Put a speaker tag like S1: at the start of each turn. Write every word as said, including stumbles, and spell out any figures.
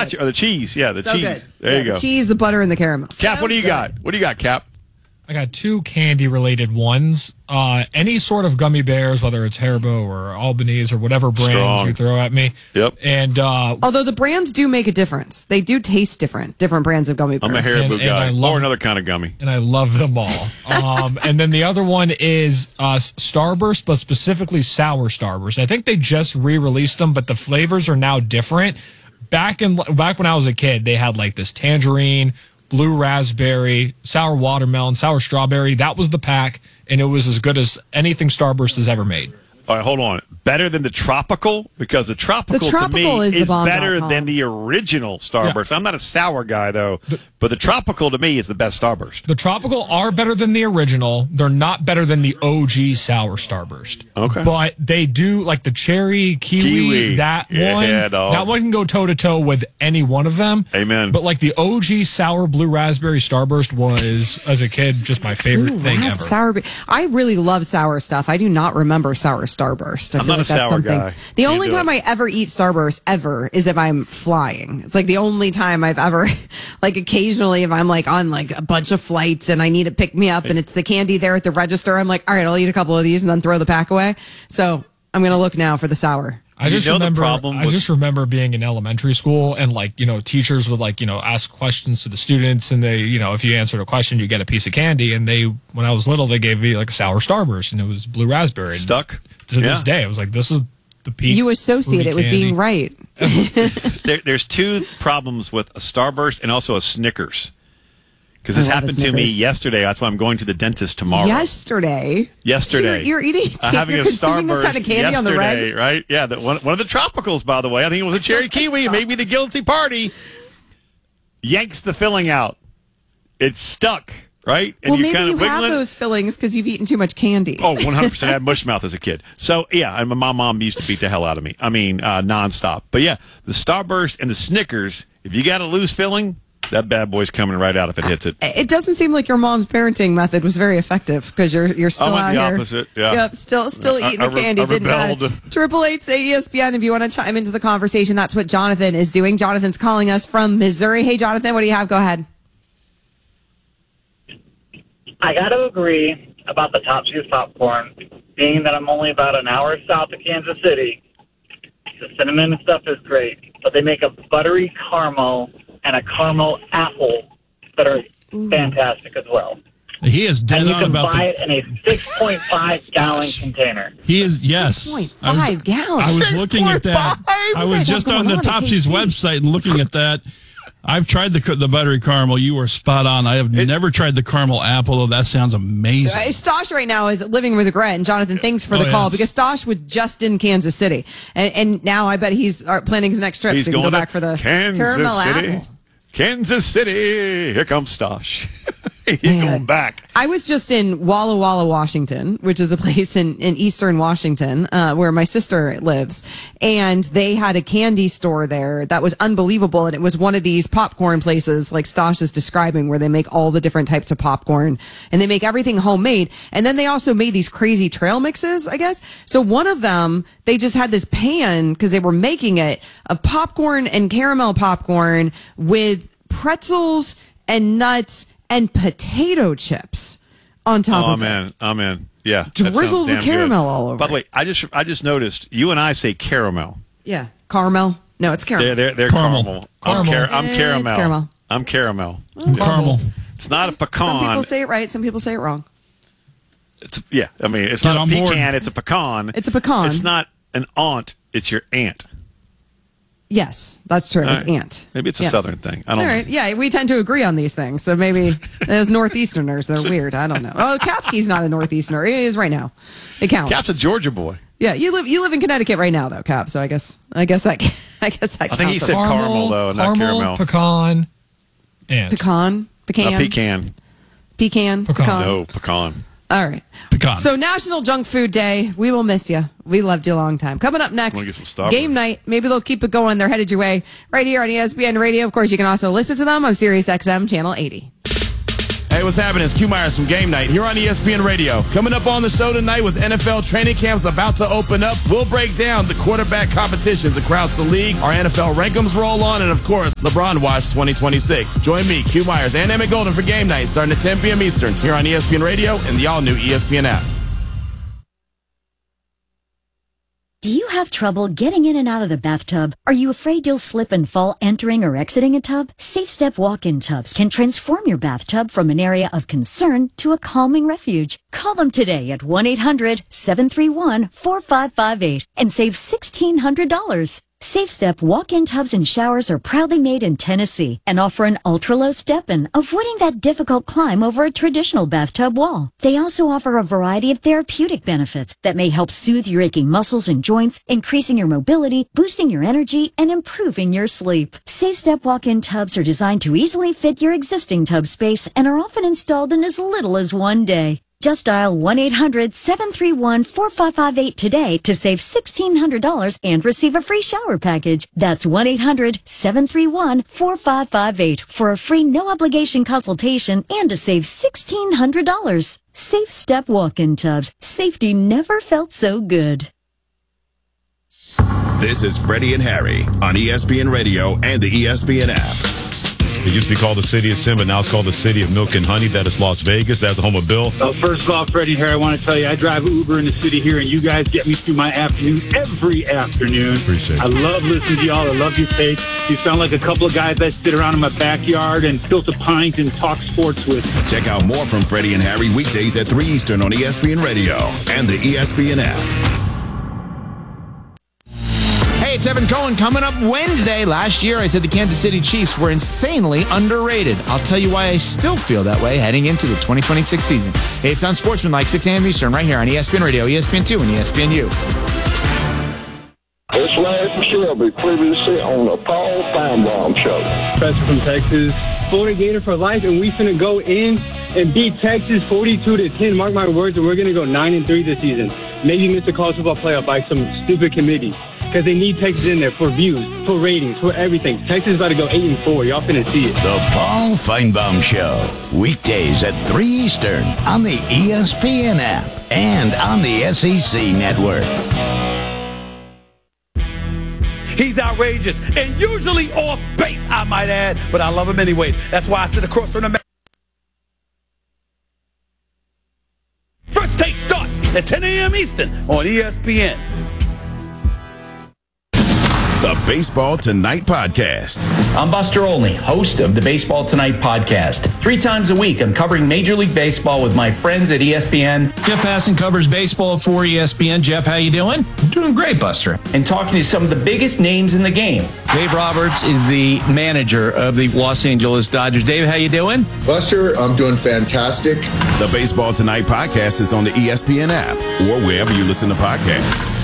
S1: gotcha. Or the cheese. Yeah, the
S2: so
S1: cheese.
S2: Good.
S1: There
S2: yeah,
S1: you go.
S2: The cheese, the butter, and the caramel.
S1: Cap,
S2: so
S1: what do you
S2: good.
S1: got? What do you got, Cap?
S3: I got two candy-related ones. Uh, any sort of gummy bears, whether it's Haribo or Albanese or whatever brands
S1: Strong.
S3: you throw at me.
S1: Yep.
S3: And uh,
S2: Although the brands do make a difference. They do taste different, different brands of gummy bears.
S1: I'm a Haribo
S3: And- and
S1: guy.
S3: I love-
S1: or another kind of gummy.
S3: and I love them all. Um, and then the other one is uh, Starburst, but specifically sour Starburst. I think they just re-released them, but the flavors are now different. Back in back when I was a kid, they had like this tangerine, blue raspberry, sour watermelon, sour strawberry. That was the pack, and it was as good as anything Starburst has ever made.
S1: All right, hold on. Better than the tropical? Because the tropical,
S2: The tropical
S1: to me
S2: is
S1: is,
S2: the bomb
S1: better
S2: dot com.
S1: than the original Starburst. I'm not a sour guy, though, but the tropical to me is the best Starburst.
S3: The tropical are better than the original. They're not better than the O G sour Starburst.
S1: Okay.
S3: But they do, like the cherry, kiwi,
S1: Kiwi.
S3: that
S1: Yeah,
S3: one,
S1: dog.
S3: that one can go toe-to-toe with any one of them.
S1: Amen.
S3: But like the O G sour blue raspberry Starburst was, as a kid, just my favorite
S2: Ooh,
S3: thing
S2: rasp-
S3: ever.
S2: Sour. be- I really love sour stuff. I do not remember sour Starburst. I
S1: I'm
S2: feel
S1: not
S2: like
S1: a
S2: that's
S1: sour
S2: something.
S1: guy.
S2: The
S1: Can't
S2: only
S1: do
S2: time
S1: it.
S2: I ever eat Starburst ever is if I'm flying. It's like the only time I've ever, like occasionally if I'm like on like a bunch of flights and I need to pick me up and it's the candy there at the register, I'm like, all right, I'll eat a couple of these and then throw the pack away. So I'm gonna look now for the sour.
S3: I
S1: You
S3: just
S1: know the
S3: remember.
S1: problem
S3: I
S1: was-
S3: just remember being in elementary school, and like you know, teachers would like you know ask questions to the students, and they you know if you answered a question, you get a piece of candy. And they, when I was little, they gave me like a sour Starburst, and it was blue raspberry. And
S1: Stuck?
S3: to this
S1: Yeah.
S3: day. I was like, this is the peak.
S2: You associate
S3: fruity
S2: it with
S3: candy.
S2: being right.
S1: There, there's two problems with a Starburst and also a Snickers. Because
S2: I
S1: this
S2: love a
S1: happened to me
S2: Snickers.
S1: yesterday. That's why I'm going to the dentist tomorrow.
S2: Yesterday.
S1: Yesterday.
S2: You're, you're eating.
S1: I'm having
S2: you're
S1: a
S2: consuming
S1: Starburst
S2: this kind of candy
S1: yesterday,
S2: on the reg.
S1: right? Yeah, the, one, one of the tropicals, by the way. I think it was a cherry kiwi. Maybe the guilty party yanks the filling out. It's stuck, right? And
S2: Well,
S1: you
S2: maybe
S1: kind
S2: you
S1: of
S2: have
S1: wiggling.
S2: those fillings because you've eaten too much candy.
S1: Oh, one hundred percent. I had mush mouth as a kid. So, yeah, and my mom used to beat the hell out of me. I mean, uh, nonstop. But, yeah, the Starburst and the Snickers, if you got a loose filling, that bad boy's coming right out if it hits it.
S2: It doesn't seem like your mom's parenting method was very effective because you're you're still
S1: went
S2: out
S1: the
S2: here.
S1: opposite, yeah.
S2: Yep, still still
S1: I-
S2: eating
S1: I
S2: the
S1: re-
S2: candy.
S1: I
S2: Didn't
S1: rebelled.
S2: Triple eight say E S P N if you want to chime into the conversation. That's what Jonathan is doing. Jonathan's calling us from Missouri. Hey, Jonathan, what do you have? Go ahead.
S4: I got to agree about the Top Shoes popcorn, being that I'm only about an hour south of Kansas City. The cinnamon and stuff is great, but they make a buttery caramel and a caramel apple that are fantastic as well.
S5: He is dead
S4: And you
S5: on
S4: can
S5: about
S4: buy
S5: the.
S4: it in a six point five gallon container.
S5: He is yes.
S2: six point
S5: I was-
S2: five gallons.
S5: I was looking at that.
S1: six point five?
S5: I was
S2: What
S5: just
S2: the heck
S5: on the
S2: going on at
S5: Topsy's
S2: K C?
S5: website and looking at that. I've tried the the buttery caramel. You are spot on. I have never tried the caramel apple, though. That sounds amazing.
S2: Uh, Stosh right now is living with regret, and Jonathan, thanks for
S5: Oh,
S2: the call
S5: yes.
S2: because Stosh was just in Kansas City, and, and now I bet he's uh, planning his next trip.
S1: He's
S2: so he can
S1: going
S2: go
S1: to
S2: back for the
S1: Kansas
S2: caramel
S1: City.
S2: apple.
S1: Kansas City. Here comes Stosh. He's
S2: Man.
S1: going back.
S2: I was just in Walla Walla, Washington, which is a place in, in eastern Washington uh, where my sister lives. And they had a candy store there that was unbelievable. And it was one of these popcorn places like Stosh is describing where they make all the different types of popcorn and they make everything homemade. And then they also made these crazy trail mixes, I guess. So one of them, they just had this pan because they were making it of popcorn and caramel popcorn with pretzels and nuts and potato chips on top
S1: Oh,
S2: of
S1: man.
S2: it.
S1: Oh, man. Yeah. that sounds
S2: Drizzled with
S1: damn
S2: caramel
S1: good.
S2: all over
S1: By the
S2: it.
S1: way, I just I just noticed you and I say caramel.
S2: Yeah. Caramel. No, it's caramel.
S1: They're, they're, they're
S5: Caramel.
S1: caramel. I'm,
S3: Caramel.
S1: car- I'm
S2: Eh, it's
S1: caramel.
S2: caramel.
S1: I'm caramel.
S5: Caramel.
S1: It's not a pecan.
S2: Some people say it right. Some people say it wrong.
S1: It's a, yeah, I mean, it's
S5: Get
S1: not a
S5: on board.
S1: pecan. It's a pecan.
S2: It's a pecan.
S1: It's not an aunt. It's your aunt.
S2: Yes, that's true.
S1: All
S2: It's
S1: right.
S2: ant.
S1: Maybe it's a
S2: Yes.
S1: southern thing. I don't
S2: All
S1: know.
S2: right. Yeah, we tend to agree on these things. So maybe as Northeasterners, they're weird. I don't know. Oh, Kapke's not a Northeasterner. He is right now. It counts.
S1: Cap's a Georgia boy.
S2: Yeah, you live you live in Connecticut right now, though, Cap. So I guess I guess that I guess that
S1: I think he
S2: counts.
S1: said caramel, though, not caramel.
S3: pecan, and
S2: pecan, pecan,
S1: A pecan.
S2: pecan,
S3: Pecan.
S1: No, pecan.
S2: All right.
S5: Pecan.
S2: So National Junk Food Day. We will miss you. We loved you a long time. Coming up next,
S1: Wanna get some Starburst.
S2: game night. Maybe they'll keep it going. They're headed your way right here on E S P N Radio. Of course, you can also listen to them on Sirius X M Channel eighty.
S6: Hey, what's happening? It's Q Myers from Game Night here on E S P N Radio. Coming up on the show tonight with N F L training camps about to open up, we'll break down the quarterback competitions across the league, our N F L rankings roll on, and of course, LeBron Watch twenty twenty-six. Join me, Q Myers, and Emmett Golden for Game Night starting at ten p.m. Eastern here on E S P N Radio and the all-new E S P N app.
S7: Do you have trouble getting in and out of the bathtub? Are you afraid you'll slip and fall entering or exiting a tub? Safe Step walk-in tubs can transform your bathtub from an area of concern to a calming refuge. Call them today at one eight hundred seven three one four five five eight and save sixteen hundred dollars. Safe Step walk-in tubs and showers are proudly made in Tennessee and offer an ultra-low step-in, avoiding that difficult climb over a traditional bathtub wall. They also offer a variety of therapeutic benefits that may help soothe your aching muscles and joints, increasing your mobility, boosting your energy, and improving your sleep. Safe Step walk-in tubs are designed to easily fit your existing tub space and are often installed in as little as one day. Just dial one eight hundred seven three one four five five eight today to save sixteen hundred dollars and receive a free shower package. That's one eight hundred seven three one four five five eight for a free no-obligation consultation and to save sixteen hundred dollars. Safe Step walk-in tubs. Safety never felt so good.
S8: This is Freddie and Harry on E S P N Radio and the E S P N app.
S1: It used to be called the City of Sin, but now it's called the City of Milk and Honey. That is Las Vegas. That's the home of Bill.
S9: Uh, first of all, Freddie here, I want to tell you, I drive Uber in the city here, and you guys get me through my afternoon every afternoon.
S1: Appreciate it.
S9: I love listening to y'all. I love your take. You sound like a couple of guys that sit around in my backyard and tilt a pint and talk sports with.
S8: Check out more from Freddie and Harry weekdays at three Eastern on E S P N Radio and the E S P N app.
S10: Hey, it's Evan Cohen coming up Wednesday. Last year, I said the Kansas City Chiefs were insanely underrated. I'll tell you why I still feel that way heading into the twenty twenty-six season. Hey, it's on Sportsmanlike, six a.m. Eastern, right here on E S P N Radio, E S P N two, and E S P N U.
S11: It's Larry Shelby, previously on the Paul Feinbaum Show.
S12: Professor from Texas, Florida Gator for life, and we finna go in and beat Texas forty-two to ten. Mark my words, and we're gonna go nine and three this season. Maybe miss the college football playoff by some stupid committee. Because they need Texas in there for views, for ratings, for everything. Texas is about to go eight and four. Y'all finna see it.
S13: The Paul Feinbaum Show. Weekdays at three Eastern on the E S P N app and on the S E C network.
S14: He's outrageous and usually off base, I might add, but I love him anyways. That's why I sit across from the man. First Take starts at ten a.m. Eastern on E S P N.
S8: The Baseball Tonight Podcast.
S15: I'm Buster Olney, host of the Baseball Tonight Podcast. Three times a week, I'm covering Major League Baseball with my friends at E S P N.
S16: Jeff Passan covers baseball for E S P N. Jeff, how you doing?
S15: I'm doing great, Buster. And talking to some of the biggest names in the game.
S16: Dave Roberts is the manager of the Los Angeles Dodgers. Dave, how you doing?
S17: Buster, I'm doing fantastic.
S8: The Baseball Tonight Podcast is on the E S P N app or wherever you listen to podcasts.